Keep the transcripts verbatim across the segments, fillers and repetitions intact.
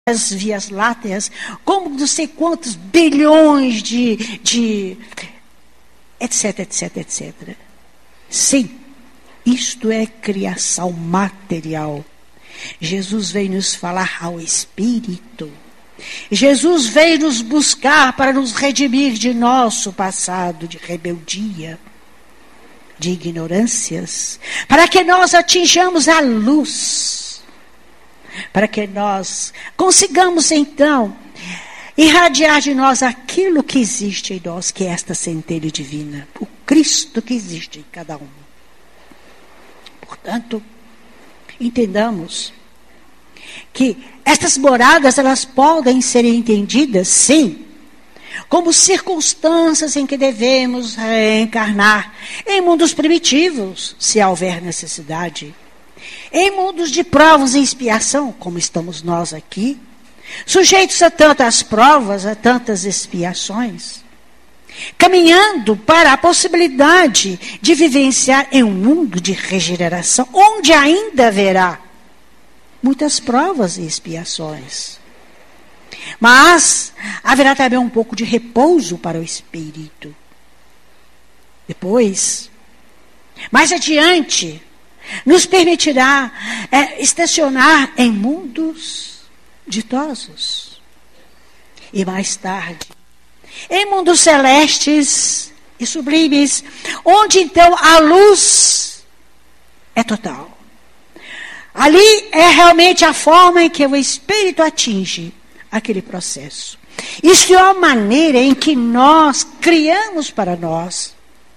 as vias láteas, como não sei quantos bilhões de, de etc, etc, etcétera. Sim, isto é criação material. Jesus veio nos falar ao Espírito. Jesus veio nos buscar para nos redimir de nosso passado de rebeldia, de ignorâncias, para que nós atinjamos a luz, para que nós consigamos então irradiar de nós aquilo que existe em nós, que é esta centelha divina, o Cristo que existe em cada um. Portanto, entendamos que estas moradas, elas podem ser entendidas, sim, como circunstâncias em que devemos reencarnar em mundos primitivos, se houver necessidade, em mundos de provas e expiação, como estamos nós aqui, sujeitos a tantas provas, a tantas expiações, caminhando para a possibilidade de vivenciar em um mundo de regeneração, onde ainda haverá muitas provas e expiações. Mas haverá também um pouco de repouso para o espírito. Depois, mais adiante, nos permitirá é, estacionar em mundos ditosos. E mais tarde, em mundos celestes e sublimes, onde então a luz é total. Ali é realmente a forma em que o espírito atinge aquele processo. Isso é a maneira em que nós criamos para nós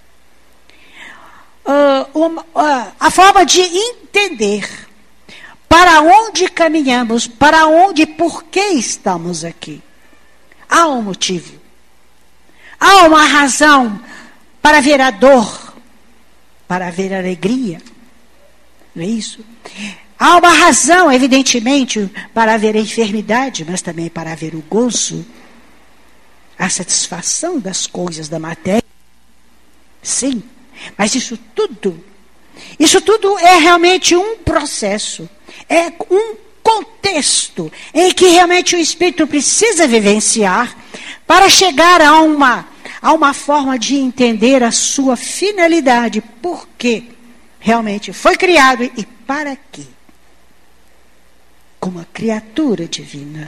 uh, uma, uh, a forma de entender para onde caminhamos, para onde e por que estamos aqui. Há um motivo. Há uma razão para ver a dor, para ver a alegria. Não é isso? Há uma razão, evidentemente, para haver a enfermidade, mas também para haver o gozo, a satisfação das coisas da matéria. Sim, mas isso tudo, isso tudo é realmente um processo, é um contexto em que realmente o espírito precisa vivenciar para chegar a uma, a uma forma de entender a sua finalidade, por que realmente foi criado e para quê. Como uma criatura divina,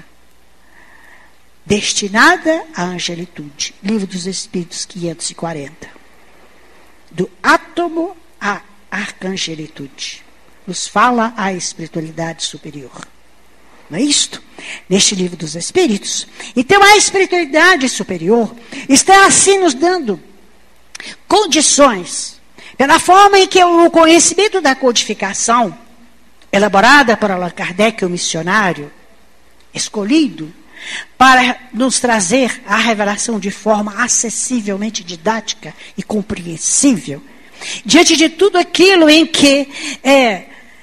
destinada à angelitude. Livro dos Espíritos quinhentos e quarenta. Do átomo à arcangelitude. Nos fala a espiritualidade superior. Não é isto? Neste Livro dos Espíritos. Então a espiritualidade superior está assim nos dando condições, pela forma em que o conhecimento da codificação elaborada por Allan Kardec, o missionário, escolhido para nos trazer a revelação de forma acessivelmente didática e compreensível, diante de tudo aquilo em que é,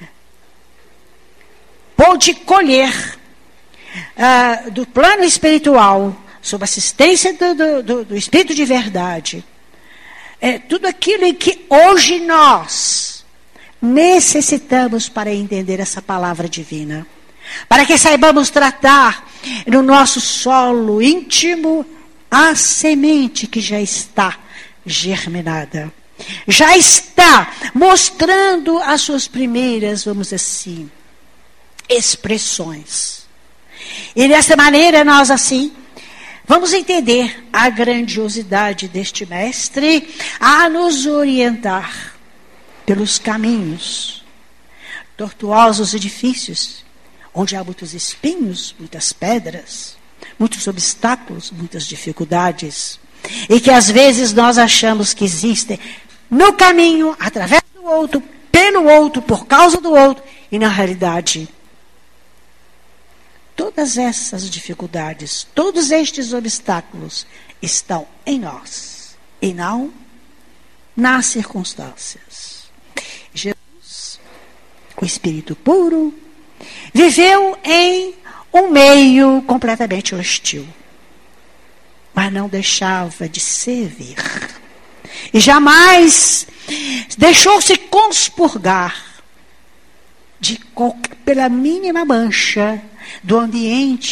pôde colher uh, do plano espiritual, sob assistência do, do, do, do Espírito de Verdade, é, tudo aquilo em que hoje nós necessitamos para entender essa palavra divina, para que saibamos tratar no nosso solo íntimo a semente que já está germinada, já está mostrando as suas primeiras, vamos dizer assim, expressões. E dessa maneira nós assim vamos entender a grandiosidade deste mestre a nos orientar pelos caminhos tortuosos e difíceis, onde há muitos espinhos, muitas pedras, muitos obstáculos, muitas dificuldades, e que às vezes nós achamos que existem no caminho, através do outro, pelo outro, por causa do outro, e na realidade, todas essas dificuldades, todos estes obstáculos estão em nós, e não nas circunstâncias. Jesus, o Espírito puro, viveu em um meio completamente hostil, mas não deixava de servir. E jamais deixou-se conspurgar de qualquer, pela mínima mancha do ambiente